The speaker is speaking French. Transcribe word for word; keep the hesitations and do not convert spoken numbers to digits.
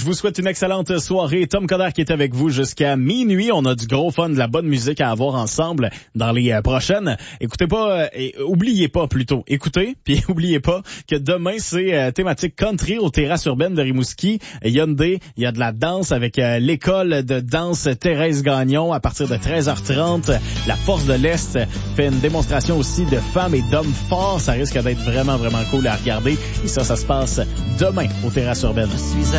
Je vous souhaite une excellente soirée. Tom Coderre qui est avec vous jusqu'à minuit. On a du gros fun, de la bonne musique à avoir ensemble dans les euh, prochaines. Écoutez pas, euh, et oubliez pas plutôt, écoutez, puis oubliez pas que demain c'est euh, thématique country aux terrasses urbaines de Rimouski. Hyundai, il y a de la danse avec euh, l'école de danse Thérèse Gagnon à partir de treize heures trente. La Force de l'Est fait une démonstration aussi de femmes et d'hommes forts. Ça risque d'être vraiment, vraiment cool à regarder. Et ça, ça se passe demain aux terrasses urbaines.